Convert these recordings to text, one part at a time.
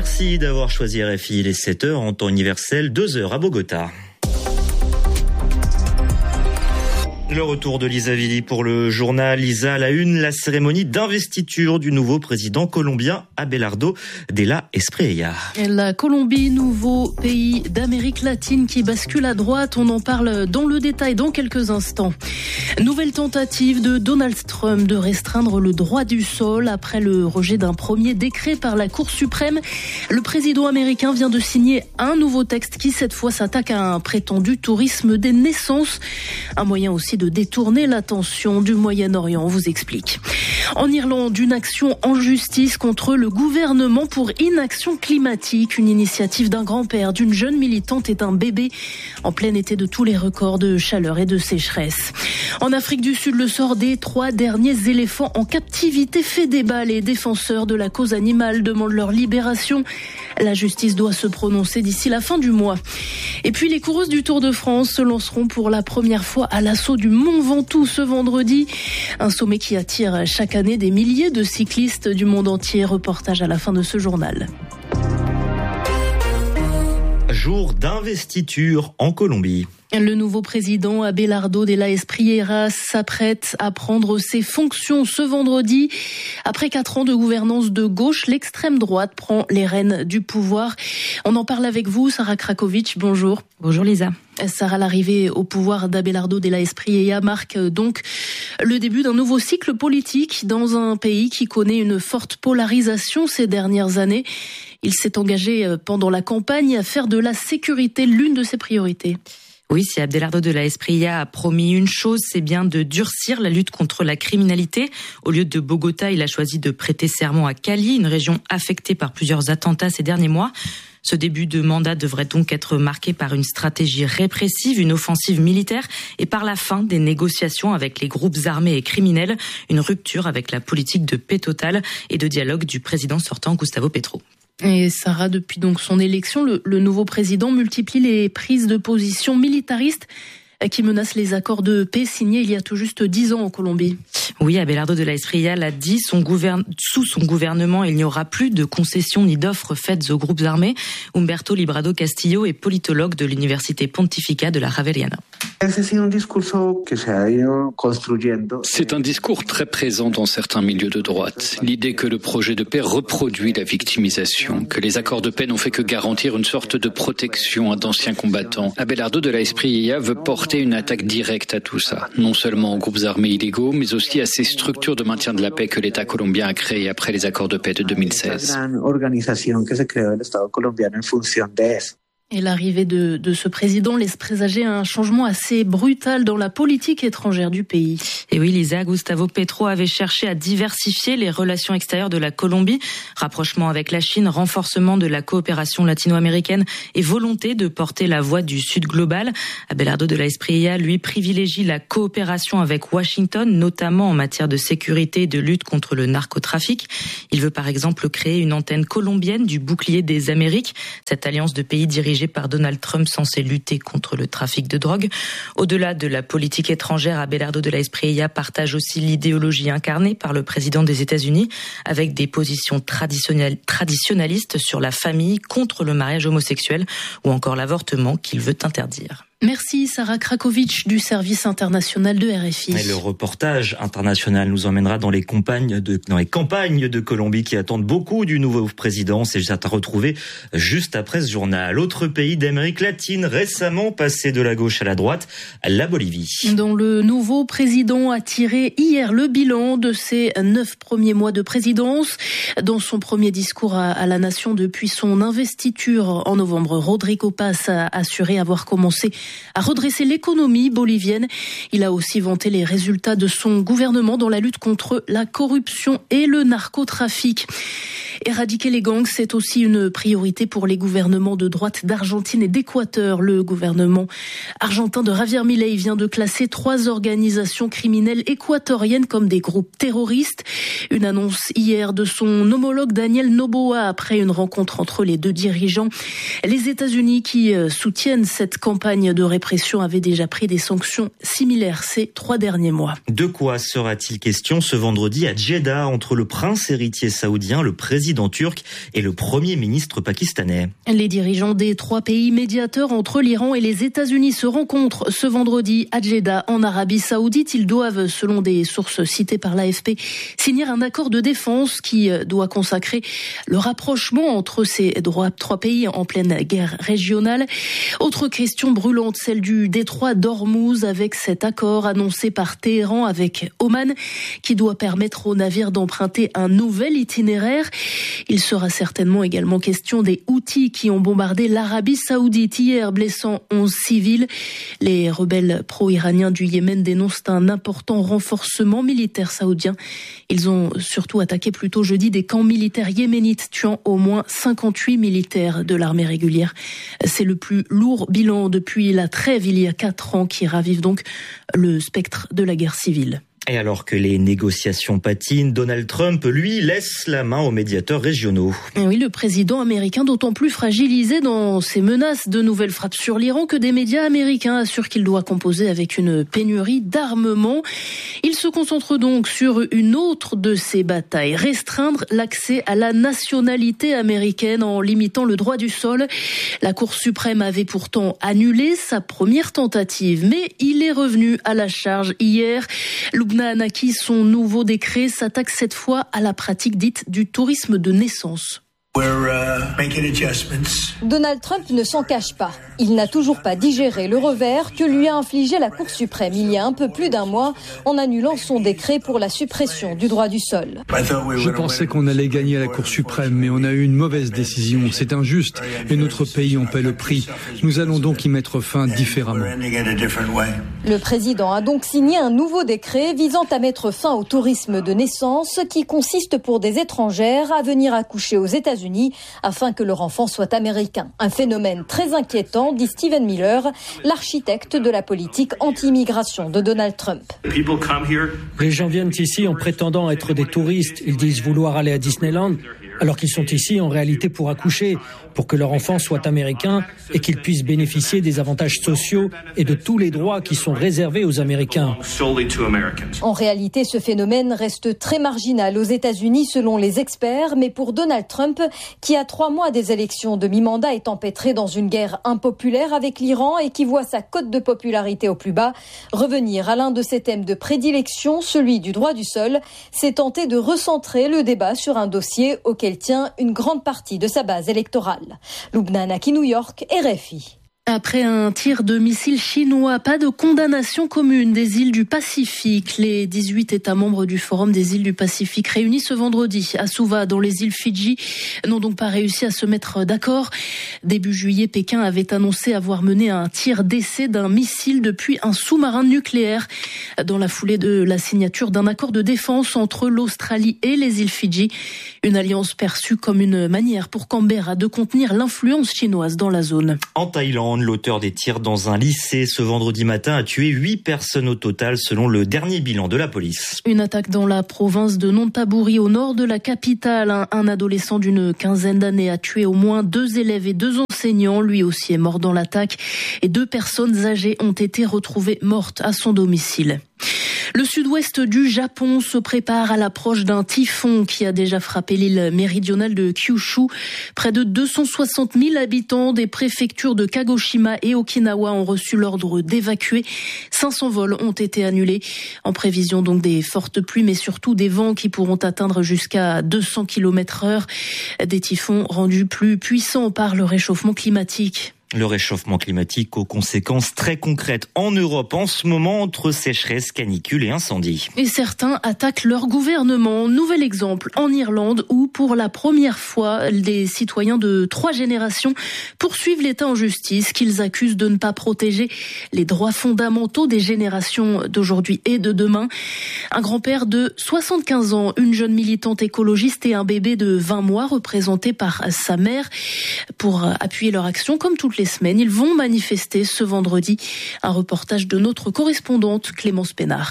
Merci d'avoir choisi RFI. Il est 7h en temps universel, 2h à Bogota. Le retour de Lisa Villy pour le journal. Lisa, à la une, la cérémonie d'investiture du nouveau président colombien Abelardo de la Espriella. La Colombie, nouveau pays d'Amérique latine qui bascule à droite. On en parle dans le détail dans quelques instants. Nouvelle tentative de Donald Trump de restreindre le droit du sol après le rejet d'un premier décret par la Cour suprême. Le président américain vient de signer un nouveau texte qui cette fois s'attaque à un prétendu tourisme des naissances. Un moyen aussi de détourner l'attention du Moyen-Orient, on vous explique. En Irlande, une action en justice contre le gouvernement pour inaction climatique. Une initiative d'un grand-père, d'une jeune militante et d'un bébé en plein été de tous les records de chaleur et de sécheresse. En Afrique du Sud, le sort des 3 derniers éléphants en captivité fait débat. Les défenseurs de la cause animale demandent leur libération. La justice doit se prononcer d'ici la fin du mois. Et puis les coureuses du Tour de France se lanceront pour la première fois à l'assaut du Mont Ventoux ce vendredi. Un sommet qui attire chaque année des milliers de cyclistes du monde entier. Reportage à la fin de ce journal. Jour d'investiture en Colombie. Le nouveau président Abelardo de la Espriella s'apprête à prendre ses fonctions ce vendredi. Après 4 ans de gouvernance de gauche, l'extrême droite prend les rênes du pouvoir. On en parle avec vous, Sarah Krakovic. Bonjour. Bonjour Lisa. Sarah, l'arrivée au pouvoir d'Abelardo de la Espriella marque donc le début d'un nouveau cycle politique dans un pays qui connaît une forte polarisation ces dernières années. Il s'est engagé pendant la campagne à faire de la sécurité l'une de ses priorités. Oui, si Abelardo de la Espriella a promis une chose, c'est bien de durcir la lutte contre la criminalité. Au lieu de Bogota, il a choisi de prêter serment à Cali, une région affectée par plusieurs attentats ces derniers mois. Ce début de mandat devrait donc être marqué par une stratégie répressive, une offensive militaire et par la fin des négociations avec les groupes armés et criminels, une rupture avec la politique de paix totale et de dialogue du président sortant Gustavo Petro. Et Sarah, depuis donc son élection, le nouveau président multiplie les prises de position militaristes qui menacent les accords de paix signés il y a tout juste 10 ans en Colombie. Oui, Abelardo de la Espriella l'a dit, sous son gouvernement, il n'y aura plus de concessions ni d'offres faites aux groupes armés. Humberto Librado Castillo est politologue de l'Université Pontificia de la Javeriana. C'est un discours très présent dans certains milieux de droite. L'idée que le projet de paix reproduit la victimisation, que les accords de paix n'ont fait que garantir une sorte de protection à d'anciens combattants. Abelardo de la Espriella veut porter une attaque directe à tout ça, non seulement aux groupes armés illégaux, mais aussi à ces structures de maintien de la paix que l'État colombien a créées après les accords de paix de 2016. Et l'arrivée de ce président laisse présager un changement assez brutal dans la politique étrangère du pays. Et oui, Lisa, Gustavo Petro avait cherché à diversifier les relations extérieures de la Colombie. Rapprochement avec la Chine, renforcement de la coopération latino-américaine et volonté de porter la voix du Sud global. Abelardo de la Espriella, lui, privilégie la coopération avec Washington, notamment en matière de sécurité et de lutte contre le narcotrafic. Il veut par exemple créer une antenne colombienne du bouclier des Amériques, cette alliance de pays dirigée par Donald Trump censé lutter contre le trafic de drogue. Au-delà de la politique étrangère, Abelardo de la Espriella partage aussi l'idéologie incarnée par le président des États-Unis avec des positions traditionnalistes sur la famille, contre le mariage homosexuel ou encore l'avortement qu'il veut interdire. Merci Sarah Krakovic du service international de RFI. Et le reportage international nous emmènera dans les campagnes de Colombie qui attendent beaucoup du nouveau président. C'est à retrouver juste après ce journal. Autre pays d'Amérique latine récemment passé de la gauche à la droite, la Bolivie. Dont le nouveau président a tiré hier le bilan de ses 9 premiers mois de présidence. Dans son premier discours à la nation depuis son investiture en novembre, Rodrigo Paz a assuré avoir commencé à redresser l'économie bolivienne. Il a aussi vanté les résultats de son gouvernement dans la lutte contre la corruption et le narcotrafic. Éradiquer les gangs, c'est aussi une priorité pour les gouvernements de droite d'Argentine et d'Équateur. Le gouvernement argentin de Javier Milei vient de classer 3 organisations criminelles équatoriennes comme des groupes terroristes. Une annonce hier de son homologue Daniel Noboa après une rencontre entre les deux dirigeants. Les États-Unis qui soutiennent cette campagne de répression avaient déjà pris des sanctions similaires ces 3 derniers mois. De quoi sera-t-il question ce vendredi à Jeddah entre le prince héritier saoudien, le président président turc et le premier ministre pakistanais. Les dirigeants des 3 pays médiateurs entre l'Iran et les États-Unis se rencontrent ce vendredi à Jeddah, en Arabie Saoudite. Ils doivent, selon des sources citées par l'AFP, signer un accord de défense qui doit consacrer le rapprochement entre ces 3 pays en pleine guerre régionale. Autre question brûlante, celle du détroit d'Ormuz, avec cet accord annoncé par Téhéran avec Oman qui doit permettre aux navires d'emprunter un nouvel itinéraire. Il sera certainement également question des Houthis qui ont bombardé l'Arabie Saoudite hier, blessant 11 civils. Les rebelles pro-iraniens du Yémen dénoncent un important renforcement militaire saoudien. Ils ont surtout attaqué plus tôt jeudi des camps militaires yéménites, tuant au moins 58 militaires de l'armée régulière. C'est le plus lourd bilan depuis la trêve il y a 4 ans qui ravive donc le spectre de la guerre civile. Et alors que les négociations patinent, Donald Trump, lui, laisse la main aux médiateurs régionaux. Et oui, le président américain d'autant plus fragilisé dans ses menaces de nouvelles frappes sur l'Iran que des médias américains assurent qu'il doit composer avec une pénurie d'armement. Il se concentre donc sur une autre de ses batailles, restreindre l'accès à la nationalité américaine en limitant le droit du sol. La Cour suprême avait pourtant annulé sa première tentative, mais il est revenu à la charge hier. Lubna Hanaki, son nouveau décret s'attaque cette fois à la pratique dite du tourisme de naissance. Donald Trump ne s'en cache pas. Il n'a toujours pas digéré le revers que lui a infligé la Cour suprême il y a un peu plus d'1 mois en annulant son décret pour la suppression du droit du sol. Je pensais qu'on allait gagner à la Cour suprême, mais on a eu une mauvaise décision. C'est injuste et notre pays en paie le prix. Nous allons donc y mettre fin différemment. Le président a donc signé un nouveau décret visant à mettre fin au tourisme de naissance qui consiste pour des étrangères à venir accoucher aux États-Unis afin que leur enfant soit américain. Un phénomène très inquiétant, dit Stephen Miller, l'architecte de la politique anti-immigration de Donald Trump. Les gens viennent ici en prétendant être des touristes. Ils disent vouloir aller à Disneyland, alors qu'ils sont ici en réalité pour accoucher, pour que leur enfant soit américain et qu'ils puissent bénéficier des avantages sociaux et de tous les droits qui sont réservés aux Américains. En réalité, ce phénomène reste très marginal aux États-Unis selon les experts, mais pour Donald Trump, qui à 3 mois des élections de mi-mandat est empêtré dans une guerre impopulaire avec l'Iran et qui voit sa cote de popularité au plus bas, revenir à l'un de ses thèmes de prédilection, celui du droit du sol, c'est tenter de recentrer le débat sur un dossier auquel tient une grande partie de sa base électorale. Lubna Hanaki, New York, RFI. Après un tir de missile chinois, pas de condamnation commune des îles du Pacifique. Les 18 États membres du Forum des îles du Pacifique réunis ce vendredi à Suva, dans les îles Fidji, n'ont donc pas réussi à se mettre d'accord. Début juillet, Pékin avait annoncé avoir mené un tir d'essai d'un missile depuis un sous-marin nucléaire dans la foulée de la signature d'un accord de défense entre l'Australie et les îles Fidji. Une alliance perçue comme une manière pour Canberra de contenir l'influence chinoise dans la zone. En Thaïlande, l'auteur des tirs dans un lycée ce vendredi matin a tué 8 personnes au total selon le dernier bilan de la police. Une attaque dans la province de Nonthaburi au nord de la capitale. Un adolescent d'une 15aine d'années a tué au moins 2 élèves et 2 enseignants. Lui aussi est mort dans l'attaque et 2 personnes âgées ont été retrouvées mortes à son domicile. Le sud-ouest du Japon se prépare à l'approche d'un typhon qui a déjà frappé l'île méridionale de Kyushu. Près de 260 000 habitants des préfectures de Kagoshima et Okinawa ont reçu l'ordre d'évacuer. 500 vols ont été annulés en prévision donc des fortes pluies, mais surtout des vents qui pourront atteindre jusqu'à 200 km/h. Des typhons rendus plus puissants par le réchauffement climatique. Le réchauffement climatique aux conséquences très concrètes en Europe en ce moment entre sécheresse, canicule et incendies. Et certains attaquent leur gouvernement. Nouvel exemple en Irlande où pour la première fois, des citoyens de 3 générations poursuivent l'État en justice qu'ils accusent de ne pas protéger les droits fondamentaux des générations d'aujourd'hui et de demain. Un grand-père de 75 ans, une jeune militante écologiste et un bébé de 20 mois représenté par sa mère. Pour appuyer leur action, comme toutes les semaines, ils vont manifester ce vendredi. Un reportage de notre correspondante Clémence Pénard.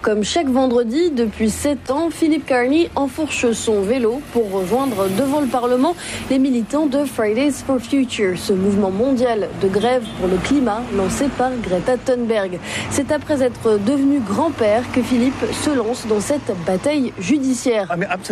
Comme chaque vendredi, depuis 7 ans, Philippe Carney enfourche son vélo pour rejoindre devant le Parlement les militants de Fridays for Future, ce mouvement mondial de grève pour le climat lancé par Greta Thunberg. C'est après être devenu grand-père que Philippe se lance dans cette bataille judiciaire.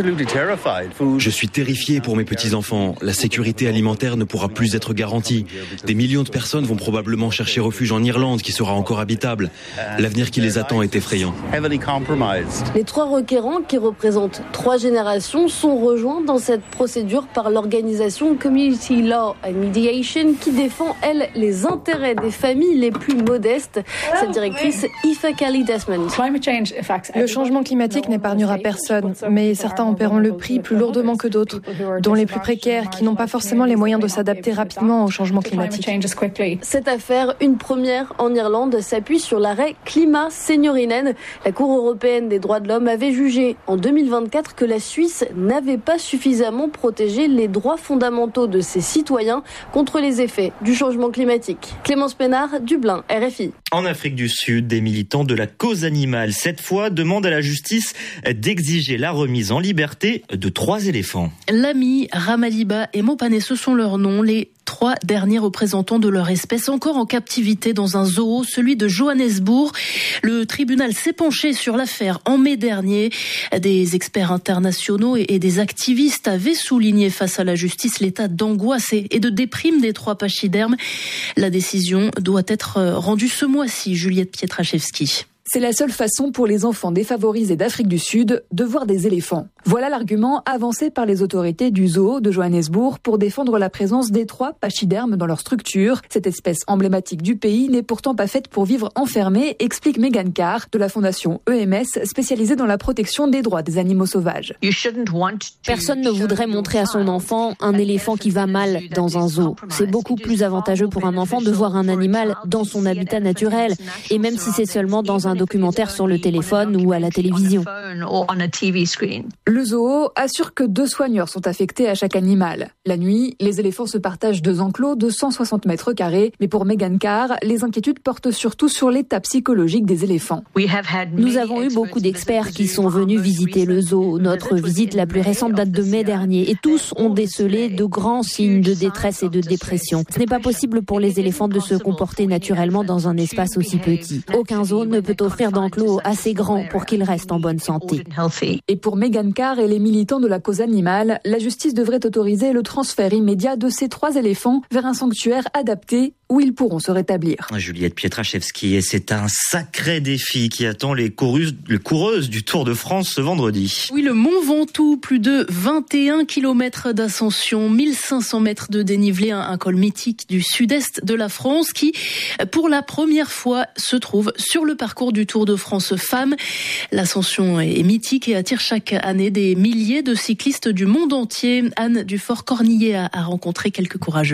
Je suis terrifié pour mes petits-enfants. La sécurité alimentaire ne pourra plus être garantie. Des millions de personnes vont probablement chercher refuge en Irlande qui sera encore habitable. L'avenir qui les attend est effrayant. Les 3 requérants, qui représentent 3 générations, sont rejoints dans cette procédure par l'organisation Community Law and Mediation qui défend, elle, les intérêts des familles les plus modestes. Cette directrice, Aoife Kelly-Desmond. Le changement climatique n'épargnera personne, mais certains en paieront le prix plus lourdement que d'autres, dont les plus précaires qui n'ont pas forcément les moyens de s'adapter rapidement au changement climatique. Cette affaire, une première en Irlande, s'appuie sur l'arrêt Climat Seniorinen. La Cour européenne des droits de l'homme avait jugé en 2024 que la Suisse n'avait pas suffisamment protégé les droits fondamentaux de ses citoyens contre les effets du changement climatique. Clémence Pénard, Dublin, RFI. En Afrique du Sud, des militants de la cause animale, cette fois, demandent à la justice d'exiger la remise en liberté de 3 éléphants. Lami, Ramaliba et Mopane, ce sont leurs noms. Les 3 derniers représentants de leur espèce encore en captivité dans un zoo, celui de Johannesburg. Le tribunal s'est penché sur l'affaire en mai dernier. Des experts internationaux et des activistes avaient souligné face à la justice l'état d'angoisse et de déprime des 3 pachydermes. La décision doit être rendue ce mois-ci, Juliette Pietraszewski. C'est la seule façon pour les enfants défavorisés d'Afrique du Sud de voir des éléphants. Voilà l'argument avancé par les autorités du zoo de Johannesburg pour défendre la présence des 3 pachydermes dans leur structure. Cette espèce emblématique du pays n'est pourtant pas faite pour vivre enfermée, explique Megan Carr de la fondation EMS spécialisée dans la protection des droits des animaux sauvages. Personne ne voudrait montrer à son enfant un éléphant qui va mal dans un zoo. C'est beaucoup plus avantageux pour un enfant de voir un animal dans son habitat naturel, et même si c'est seulement dans un documentaire sur le téléphone ou à la télévision. Le zoo assure que 2 soigneurs sont affectés à chaque animal. La nuit, les éléphants se partagent 2 enclos de 160 mètres carrés, mais pour Megan Carr, les inquiétudes portent surtout sur l'état psychologique des éléphants. Nous avons eu beaucoup d'experts qui sont venus visiter le zoo. Notre visite la plus récente date de mai dernier et tous ont décelé de grands signes de détresse et de dépression. Ce n'est pas possible pour les éléphants de se comporter naturellement dans un espace aussi petit. Aucun zoo ne peut offrir d'enclos assez grands pour qu'ils restent en bonne santé. Et pour Megan Carr et les militants de la cause animale, la justice devrait autoriser le transfert immédiat de ces 3 éléphants vers un sanctuaire adapté où ils pourront se rétablir. Juliette Pietraszewski, et c'est un sacré défi qui attend les coureuses du Tour de France ce vendredi. Oui, le Mont Ventoux, plus de 21 km d'ascension, 1500 mètres de dénivelé, un col mythique du sud-est de la France qui, pour la première fois, se trouve sur le parcours du Tour de France Femmes. L'ascension est mythique et attire chaque année des milliers de cyclistes du monde entier. Anne Dufort-Cornillet a rencontré quelques courageux.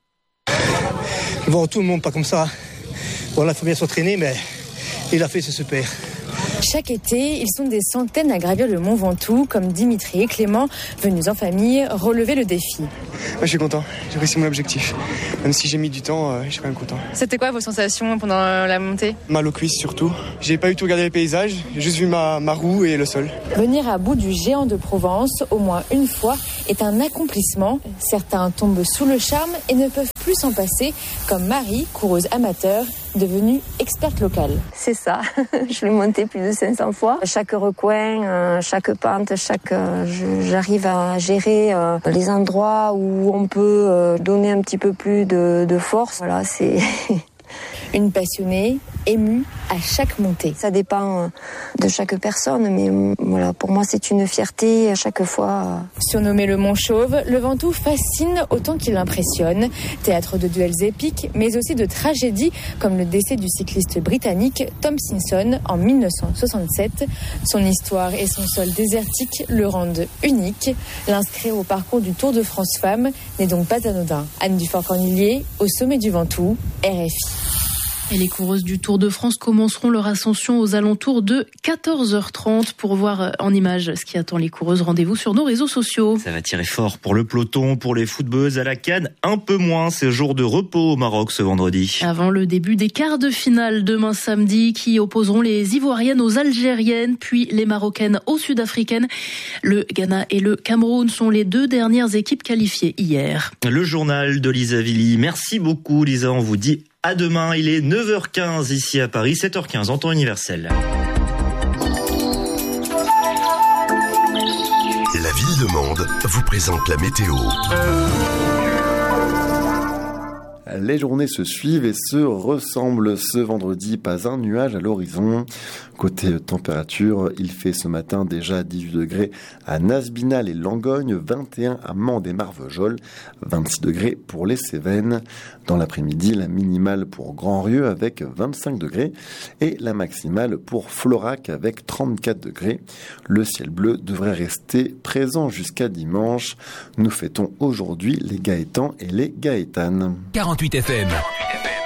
Bon, tout le monde pas comme ça. Bon, là, il faut bien s'entraîner, mais il a fait, c'est super. Chaque été, ils sont des centaines à gravir le Mont Ventoux, comme Dimitri et Clément, venus en famille relever le défi. Moi, je suis content, j'ai réussi mon objectif. Même si j'ai mis du temps, je suis quand même content. C'était quoi vos sensations pendant la montée ? Mal aux cuisses surtout. J'ai pas eu tout regardé les paysages, j'ai juste vu ma roue et le sol. Venir à bout du géant de Provence, au moins une fois, est un accomplissement. Certains tombent sous le charme et ne peuvent plus s'en passer, comme Marie, coureuse amateur, devenue experte locale. C'est ça, je l'ai monté plus de 500 fois. Chaque recoin, chaque pente, j'arrive à gérer les endroits où on peut donner un petit peu plus de force. Voilà, c'est... Une passionnée, émue à chaque montée. Ça dépend de chaque personne, mais voilà, pour moi c'est une fierté à chaque fois. Surnommé le Mont Chauve, le Ventoux fascine autant qu'il impressionne. Théâtre de duels épiques, mais aussi de tragédies, comme le décès du cycliste britannique Tom Simpson en 1967. Son histoire et son sol désertique le rendent unique. L'inscrire au parcours du Tour de France Femmes n'est donc pas anodin. Anne Dufort-Cornillet, au sommet du Ventoux, RFI. Et les coureuses du Tour de France commenceront leur ascension aux alentours de 14h30 pour voir en images ce qui attend les coureuses. Rendez-vous sur nos réseaux sociaux. Ça va tirer fort pour le peloton, pour les footballeuses à la canne. Un peu moins, c'est jour de repos au Maroc ce vendredi. Avant le début des quarts de finale demain samedi qui opposeront les Ivoiriennes aux Algériennes, puis les Marocaines aux Sud-Africaines. Le Ghana et le Cameroun sont les deux dernières équipes qualifiées hier. Le journal de Lisa Villy. Merci beaucoup Lisa, on vous dit à demain. Il est 9h15 ici à Paris, 7h15 en temps universel. La ville de Mende vous présente la météo. Les journées se suivent et se ressemblent. Ce vendredi, pas un nuage à l'horizon. Côté température, il fait ce matin déjà 18 degrés à Nasbinal et Langogne, 21 à Mende et Marvejols, 26 degrés pour les Cévennes. Dans l'après-midi, la minimale pour Grandrieux avec 25 degrés et la maximale pour Florac avec 34 degrés. Le ciel bleu devrait rester présent jusqu'à dimanche. Nous fêtons aujourd'hui les Gaétans et les Gaétanes. 48 FM.